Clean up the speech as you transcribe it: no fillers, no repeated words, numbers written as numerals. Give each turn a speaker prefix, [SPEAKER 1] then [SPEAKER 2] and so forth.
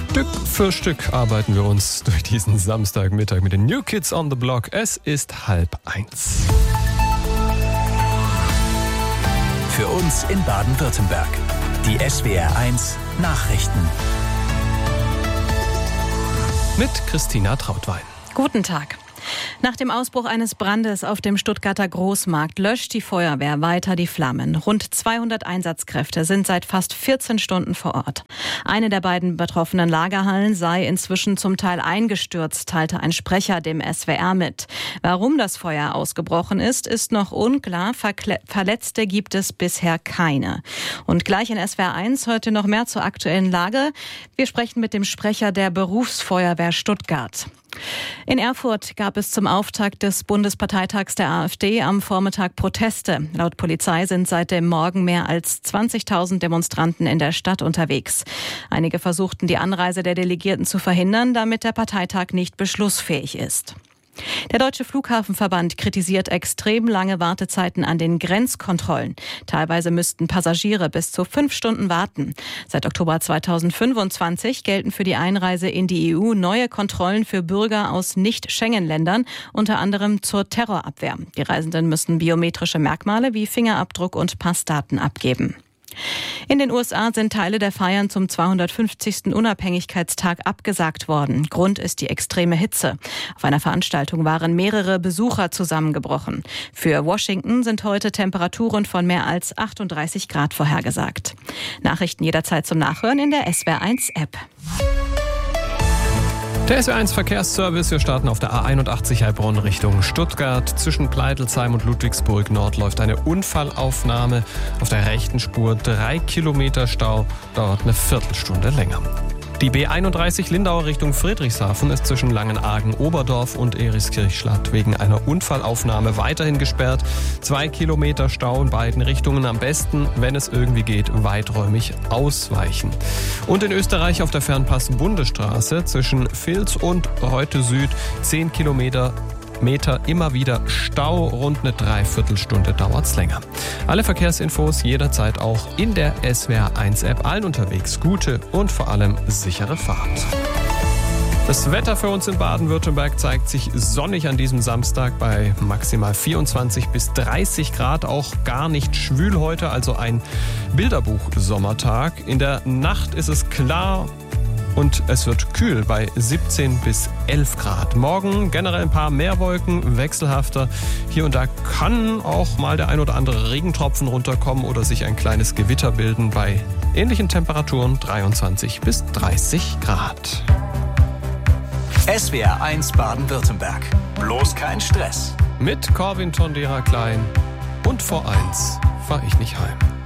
[SPEAKER 1] Stück für Stück arbeiten wir uns durch diesen Samstagmittag mit den New Kids on the Block. Es ist 12:30.
[SPEAKER 2] Für uns in Baden-Württemberg. Die SWR1 Nachrichten.
[SPEAKER 1] Mit Christina Trautwein.
[SPEAKER 3] Guten Tag. Nach dem Ausbruch eines Brandes auf dem Stuttgarter Großmarkt löscht die Feuerwehr weiter die Flammen. Rund 200 Einsatzkräfte sind seit fast 14 Stunden vor Ort. Eine der beiden betroffenen Lagerhallen sei inzwischen zum Teil eingestürzt, teilte ein Sprecher dem SWR mit. Warum das Feuer ausgebrochen ist noch unklar. Verletzte gibt es bisher keine. Und gleich in SWR1 heute noch mehr zur aktuellen Lage. Wir sprechen mit dem Sprecher der Berufsfeuerwehr Stuttgart. In Erfurt gab es zum Auftakt des Bundesparteitags der AfD am Vormittag Proteste. Laut Polizei sind seit dem Morgen mehr als 20.000 Demonstranten in der Stadt unterwegs. Einige versuchten, die Anreise der Delegierten zu verhindern, damit der Parteitag nicht beschlussfähig ist. Der Deutsche Flughafenverband kritisiert extrem lange Wartezeiten an den Grenzkontrollen. Teilweise müssten Passagiere bis zu 5 Stunden warten. Seit Oktober 2025 gelten für die Einreise in die EU neue Kontrollen für Bürger aus Nicht-Schengen-Ländern, unter anderem zur Terrorabwehr. Die Reisenden müssen biometrische Merkmale wie Fingerabdruck und Passdaten abgeben. In den USA sind Teile der Feiern zum 250. Unabhängigkeitstag abgesagt worden. Grund ist die extreme Hitze. Auf einer Veranstaltung waren mehrere Besucher zusammengebrochen. Für Washington sind heute Temperaturen von mehr als 38 Grad vorhergesagt. Nachrichten jederzeit zum Nachhören in der SWR1-App.
[SPEAKER 1] Der SWR1 Verkehrsservice. Wir starten auf der A81 Heilbronn Richtung Stuttgart. Zwischen Pleidelsheim und Ludwigsburg Nord läuft eine Unfallaufnahme. Auf der rechten Spur 3 Kilometer Stau, dauert eine Viertelstunde länger. Die B31 Lindauer Richtung Friedrichshafen ist zwischen Langenargen-Oberdorf und Eriskirchstadt wegen einer Unfallaufnahme weiterhin gesperrt. 2 Kilometer Stau in beiden Richtungen. Am besten, wenn es irgendwie geht, weiträumig ausweichen. Und in Österreich auf der Fernpass-Bundesstraße zwischen Vils und Reute Süd 10 Kilometer immer wieder Stau, rund eine Dreiviertelstunde dauert's länger. Alle Verkehrsinfos jederzeit auch in der SWR1-App. Allen unterwegs gute und vor allem sichere Fahrt. Das Wetter für uns in Baden-Württemberg zeigt sich sonnig an diesem Samstag bei maximal 24 bis 30 Grad. Auch gar nicht schwül heute, also ein Bilderbuch-Sommertag. In der Nacht ist es klar und es wird kühl bei 17 bis 11 Grad. Morgen generell ein paar mehr Wolken, wechselhafter. Hier und da kann auch mal der ein oder andere Regentropfen runterkommen oder sich ein kleines Gewitter bilden bei ähnlichen Temperaturen 23 bis 30 Grad.
[SPEAKER 2] SWR1 Baden-Württemberg. Bloß kein Stress.
[SPEAKER 1] Mit Corwin Tondera Klein und vor 1 fahr ich nicht heim.